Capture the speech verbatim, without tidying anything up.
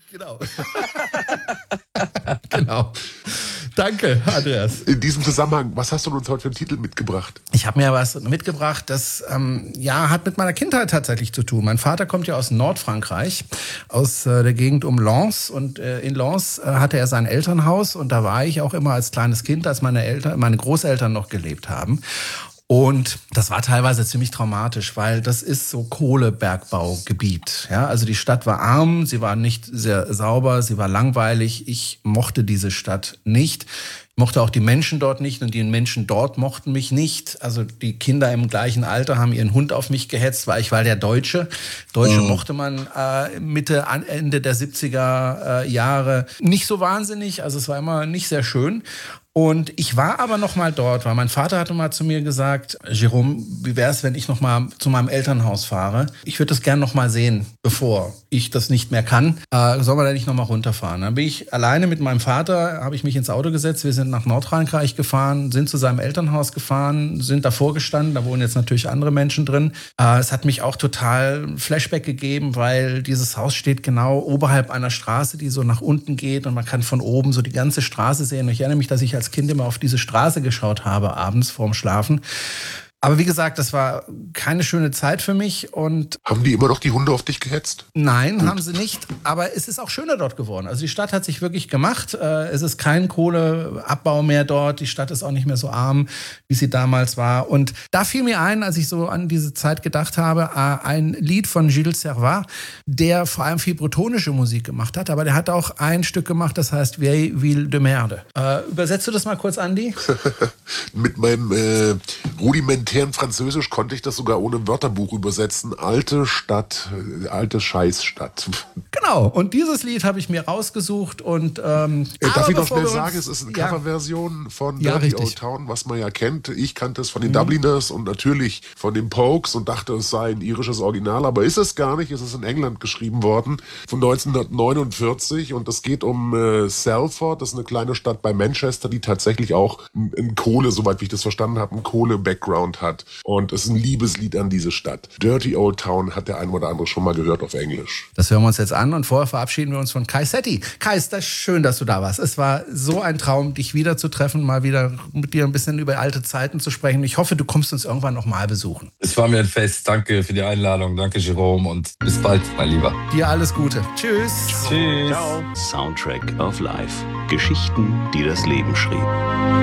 Genau. Genau. Danke, Andreas. In diesem Zusammenhang, was hast du uns heute für einen Titel mitgebracht? Ich habe mir was mitgebracht, das ähm, ja hat mit meiner Kindheit tatsächlich zu tun. Mein Vater kommt ja aus Nordfrankreich, aus äh, der Gegend um Lens. Und äh, in Lens äh, hatte er sein Elternhaus. Und da war ich auch immer als kleines Kind, als meine Eltern, meine Großeltern noch gelebt haben. Und das war teilweise ziemlich traumatisch, weil das ist so Kohlebergbaugebiet. Ja, also die Stadt war arm, sie war nicht sehr sauber, sie war langweilig. Ich mochte diese Stadt nicht. Ich mochte auch die Menschen dort nicht und die Menschen dort mochten mich nicht. Also die Kinder im gleichen Alter haben ihren Hund auf mich gehetzt, weil ich war der Deutsche. Deutsche mhm. mochte man äh, Mitte, Ende der siebziger äh, Jahre nicht so wahnsinnig. Also es war immer nicht sehr schön. Und ich war aber noch mal dort, weil mein Vater hatte mal zu mir gesagt, Jérôme, wie wäre es, wenn ich noch mal zu meinem Elternhaus fahre? Ich würde das gern noch mal sehen, bevor ich das nicht mehr kann. Äh, sollen wir da nicht noch mal runterfahren? Dann bin ich alleine mit meinem Vater, habe ich mich ins Auto gesetzt. Wir sind nach Nordfrankreich gefahren, sind zu seinem Elternhaus gefahren, sind davor gestanden. Da wohnen jetzt natürlich andere Menschen drin. Äh, es hat mich auch total Flashback gegeben, weil dieses Haus steht genau oberhalb einer Straße, die so nach unten geht und man kann von oben so die ganze Straße sehen. Und ich erinnere mich, dass ich als Kind immer auf diese Straße geschaut habe, abends vorm Schlafen. Aber wie gesagt, das war keine schöne Zeit für mich. Und haben die immer noch die Hunde auf dich gehetzt? Nein, Gut. haben sie nicht. Aber es ist auch schöner dort geworden. Also die Stadt hat sich wirklich gemacht. Es ist kein Kohleabbau mehr dort. Die Stadt ist auch nicht mehr so arm, wie sie damals war. Und da fiel mir ein, als ich so an diese Zeit gedacht habe, ein Lied von Gilles Servat, der vor allem viel bretonische Musik gemacht hat. Aber der hat auch ein Stück gemacht, das heißt Vieille Ville de Merde. Äh, übersetzt du das mal kurz, Andi? Mit meinem äh, rudimentären Französisch konnte ich das sogar ohne Wörterbuch übersetzen. Alte Stadt, alte Scheißstadt. Genau, und dieses Lied habe ich mir rausgesucht. Und ähm, äh, Darf ich noch schnell sagen, es ist eine ja. Coverversion von ja, Dirty richtig. Old Town, was man ja kennt. Ich kannte es von den mhm. Dubliners und natürlich von den Pokes und dachte, es sei ein irisches Original, aber ist es gar nicht. Es ist in England geschrieben worden, von neunzehnhundertneunundvierzig, und es geht um äh, Salford, das ist eine kleine Stadt bei Manchester, die tatsächlich auch ein Kohle, soweit wie ich das verstanden habe, ein Kohle-Background hat. Und es ist ein Liebeslied an diese Stadt. Dirty Old Town hat der ein oder andere schon mal gehört auf Englisch. Das hören wir uns jetzt an und vorher verabschieden wir uns von Kai Setti. Kai, ist das schön, dass du da warst. Es war so ein Traum, dich wiederzutreffen, mal wieder mit dir ein bisschen über alte Zeiten zu sprechen. Ich hoffe, du kommst uns irgendwann noch mal besuchen. Es war mir ein Fest. Danke für die Einladung. Danke, Jérôme, und bis bald, mein Lieber. Dir alles Gute. Tschüss. Tschüss. Ciao. Soundtrack of Life. Geschichten, die das Leben schrieb.